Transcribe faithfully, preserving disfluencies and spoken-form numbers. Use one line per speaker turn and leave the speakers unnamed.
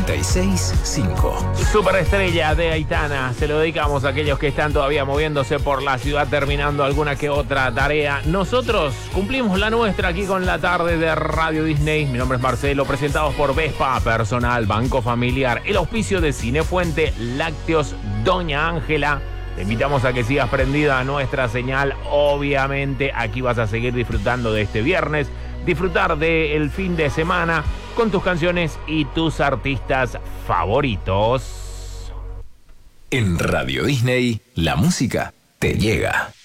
noventa y seis punto cinco.
Superestrella de Aitana, se lo dedicamos a aquellos que están todavía moviéndose por la ciudad terminando alguna que otra tarea. Nosotros cumplimos la nuestra aquí con la tarde de Radio Disney. Mi nombre es Marcelo, presentados por Vespa Personal, Banco Familiar, el auspicio de Cinefuente, Lácteos Doña Ángela. Te invitamos a que sigas prendida a nuestra señal. Obviamente aquí vas a seguir disfrutando de este viernes, disfrutar del fin de semana con tus canciones y tus artistas favoritos.
En Radio Disney, la música te llega.